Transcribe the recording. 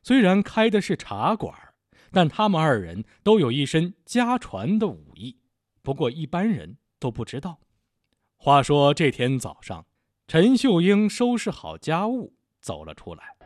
虽然开的是茶馆，但他们二人都有一身家传的武艺，不过一般人都不知道。话说这天早上，陈秀英收拾好家务走了出来，